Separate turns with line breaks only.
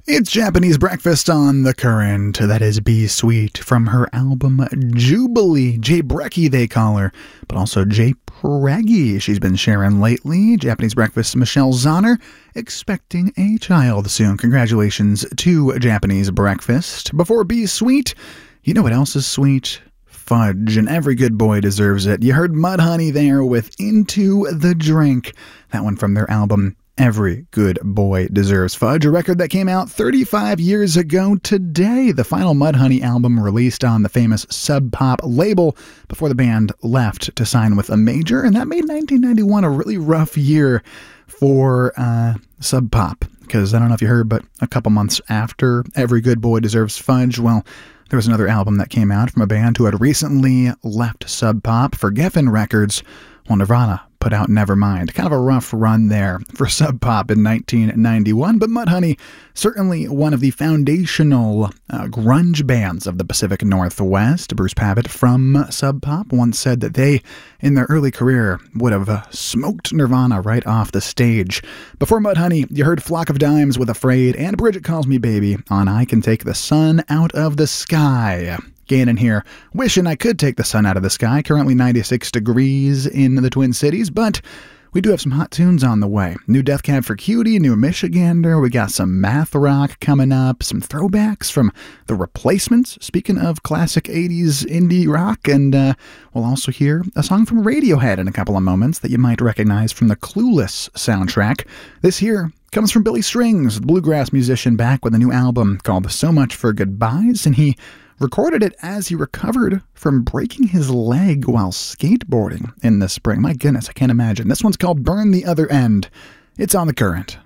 It's Japanese Breakfast on the Current. That is Be Sweet from her album Jubilee. Jay Brecky, they call her, but also Jay Preggy she's been sharing lately. Japanese Breakfast, Michelle Zahner, expecting a child soon. Congratulations to Japanese Breakfast. Before Be Sweet, you know what else is sweet? Fudge, and every good boy deserves it. You heard Mudhoney there with Into the Drink. That one from their album Every Good Boy Deserves Fudge, a record that came out 35 years ago today. The final Mudhoney album released on the famous Sub Pop label before the band left to sign with a major, and that made 1991 a really rough year for Sub Pop. Because I don't know if you heard, but a couple months after Every Good Boy Deserves Fudge, well, there was another album that came out from a band who had recently left Sub Pop for Geffen Records. Well, Nirvana put out Nevermind. Kind of a rough run there for Sub Pop in 1991, but Mudhoney, certainly one of the foundational grunge bands of the Pacific Northwest. Bruce Pavitt from Sub Pop once said that they, in their early career, would have smoked Nirvana right off the stage. Before Mudhoney, you heard Flock of Dimes with Afraid and Bridget Calls Me Baby on I Can Take the Sun Out of the Sky. Gannon here, wishing I could take the sun out of the sky. Currently 96 degrees in the Twin Cities, but we do have some hot tunes on the way. New Death Cab for Cutie, new Michigander. We got some math rock coming up, some throwbacks from The Replacements. Speaking of classic 80s indie rock, and we'll also hear a song from Radiohead in a couple of moments that you might recognize from the Clueless soundtrack. This here comes from Billy Strings, the bluegrass musician, back with a new album called So Much for Goodbyes, and he recorded it as he recovered from breaking his leg while skateboarding in the spring. My goodness, I can't imagine. This one's called Burn the Other End. It's on The Current.